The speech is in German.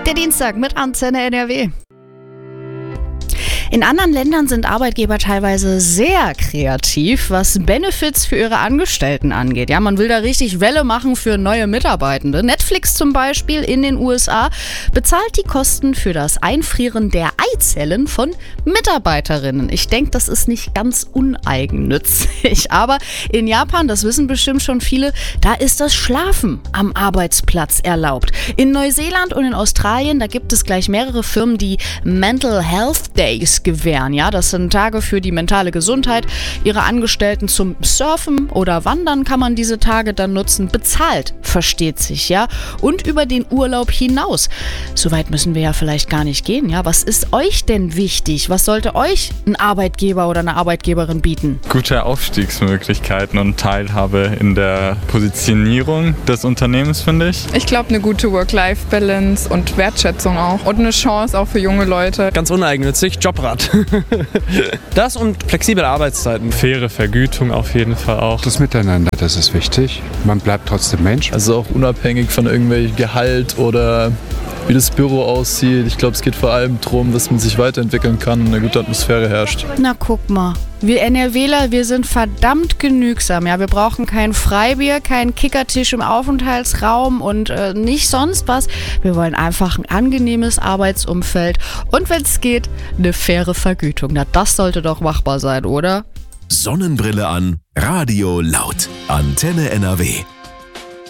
Der Dienstag mit Antenne NRW. In anderen Ländern sind Arbeitgeber teilweise sehr kreativ, was Benefits für ihre Angestellten angeht. Ja, man will da richtig Welle machen für neue Mitarbeitende. Netflix zum Beispiel in den USA bezahlt die Kosten für das Einfrieren der Eizellen von Mitarbeiterinnen. Ich denke, das ist nicht ganz uneigennützig. Aber in Japan, das wissen bestimmt schon viele, da ist das Schlafen am Arbeitsplatz erlaubt. In Neuseeland und in Australien, da gibt es gleich mehrere Firmen, die Mental Health Days gewähren. Ja, das sind Tage für die mentale Gesundheit ihrer Angestellten. Zum Surfen oder Wandern kann man diese Tage dann nutzen. Bezahlt, versteht sich, ja. Und über den Urlaub hinaus. So weit müssen wir ja vielleicht gar nicht gehen, ja. Was ist euch denn wichtig? Was sollte euch ein Arbeitgeber oder eine Arbeitgeberin bieten? Gute Aufstiegsmöglichkeiten und Teilhabe in der Positionierung des Unternehmens, finde ich. Ich glaube, eine gute Work-Life-Balance und Wertschätzung auch. Und eine Chance auch für junge Leute. Ganz uneigennützig, Jobrad. Das und flexible Arbeitszeiten. Faire Vergütung auf jeden Fall auch. Das Miteinander, das ist wichtig. Man bleibt trotzdem Mensch. Also auch unabhängig von irgendwelchem Gehalt oder wie das Büro aussieht. Ich glaube, es geht vor allem darum, dass man sich weiterentwickeln kann und eine gute Atmosphäre herrscht. Na guck mal, wir NRWler, wir sind verdammt genügsam. Ja, wir brauchen kein Freibier, keinen Kickertisch im Aufenthaltsraum und nicht sonst was. Wir wollen einfach ein angenehmes Arbeitsumfeld und wenn es geht, eine faire Vergütung. Na, das sollte doch machbar sein, oder? Sonnenbrille an, Radio laut. Antenne NRW.